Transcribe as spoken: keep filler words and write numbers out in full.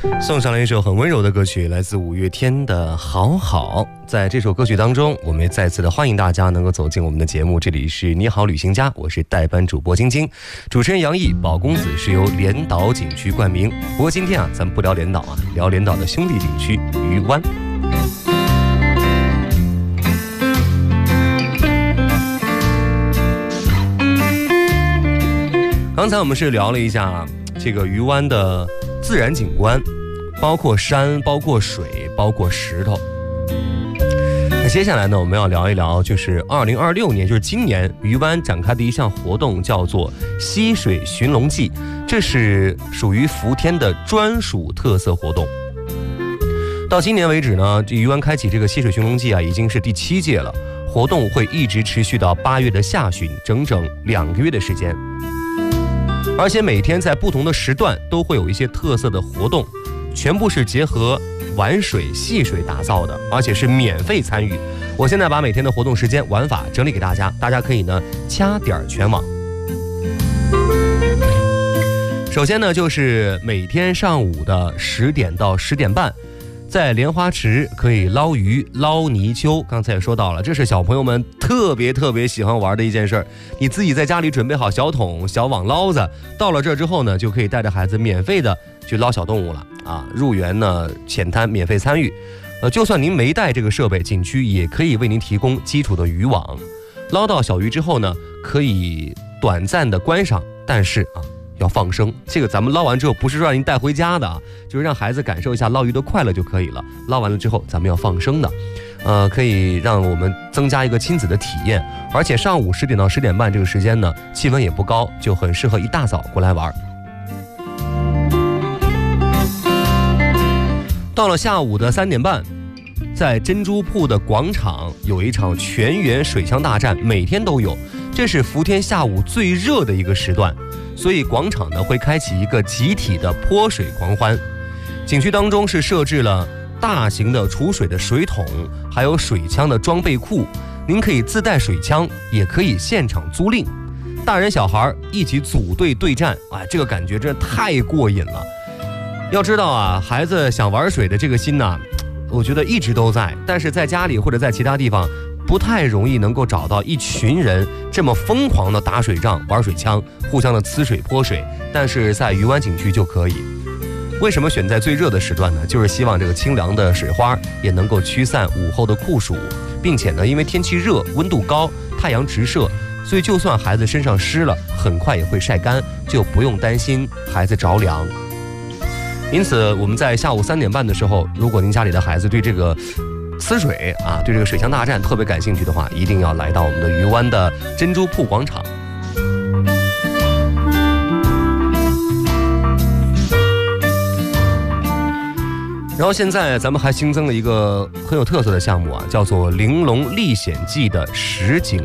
送上了一首很温柔的歌曲，来自五月天的《好好》。在这首歌曲当中，我们也再次的欢迎大家能够走进我们的节目。这里是你好旅行家，我是代班主播晶晶，主持人杨毅。宝公子是由连岛景区冠名。不过今天啊，咱们不聊连岛啊，聊连岛的兄弟景区渔湾。刚才我们是聊了一下这个渔湾的自然景观，包括山，包括水，包括石头。那接下来呢，我们要聊一聊，就是二零二六年，就是今年渔湾展开的一项活动，叫做溪水寻龙记，这是属于福天的专属特色活动。到今年为止呢，渔湾开启这个溪水寻龙记啊，已经是第七届了，活动会一直持续到八月的下旬，整整两个月的时间。而且每天在不同的时段都会有一些特色的活动，全部是结合玩水戏水打造的，而且是免费参与。我现在把每天的活动时间玩法整理给大家，大家可以呢掐点全网。首先呢，就是每天上午的十点到十点半，在莲花池可以捞鱼、捞泥鳅。刚才也说到了，这是小朋友们特别特别喜欢玩的一件事儿。你自己在家里准备好小桶、小网捞子，到了这之后呢，就可以带着孩子免费的去捞小动物了啊！入园呢，浅滩免费参与。呃，就算您没带这个设备，景区也可以为您提供基础的渔网。捞到小鱼之后呢，可以短暂的观赏，但是啊，要放生。这个咱们捞完之后不是让您带回家的啊，就是让孩子感受一下捞鱼的快乐就可以了。捞完了之后咱们要放生的，呃，可以让我们增加一个亲子的体验。而且上午十点到十点半这个时间呢，气温也不高，就很适合一大早过来玩。到了下午的三点半，在珍珠铺的广场有一场全员水枪大战，每天都有，这是福天下午最热的一个时段。所以广场呢会开启一个集体的泼水狂欢。景区当中是设置了大型的储水的水桶，还有水枪的装备库，您可以自带水枪，也可以现场租赁，大人小孩一起组队对战，哎，这个感觉真的太过瘾了。要知道啊，孩子想玩水的这个心呐，我觉得一直都在，但是在家里或者在其他地方不太容易能够找到一群人这么疯狂的打水仗、玩水枪、互相的呲水泼水，但是在渔湾景区就可以。为什么选在最热的时段呢？就是希望这个清凉的水花也能够驱散午后的酷暑，并且呢，因为天气热、温度高、太阳直射，所以就算孩子身上湿了，很快也会晒干，就不用担心孩子着凉。因此我们在下午三点半的时候，如果您家里的孩子对这个呲水啊，对这个水枪大战特别感兴趣的话，一定要来到我们的渔湾的珍珠铺广场。然后现在咱们还新增了一个很有特色的项目啊，叫做玲珑历险记的实景